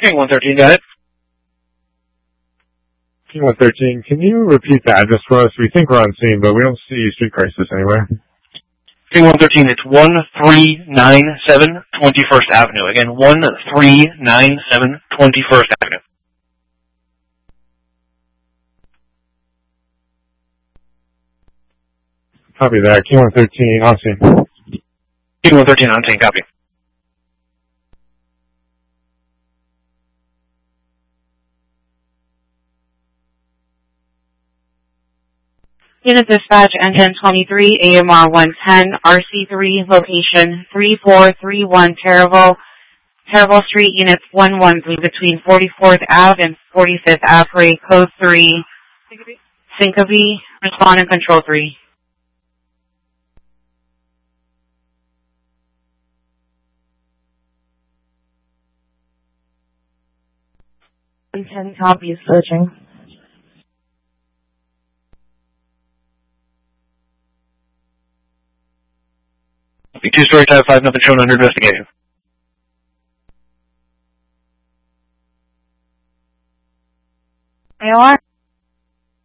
King 113, got it. King 113, can you repeat the address for us? We think we're on scene, but we don't see street crisis anywhere. King 113, it's 1397 21st Avenue. Again, 1397 21st Avenue. Copy that. King 113, on scene. King 113, on scene, copy. Unit Dispatch, Engine 23, AMR 110, RC3, location 3431 Terrible Street, Units 113, between 44th Ave and 45th Ave, Code 3, Syncope, respond and Control 3. 10 copies, searching. Two-story Type 5, nothing shown under investigation. AOR?